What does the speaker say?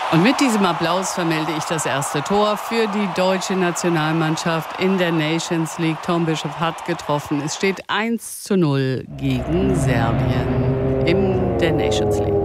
Und mit diesem Applaus vermelde ich das erste Tor für die deutsche Nationalmannschaft in der Nations League. Tom Bischoff hat getroffen. Es steht 1:0 gegen Serbien in der Nations League.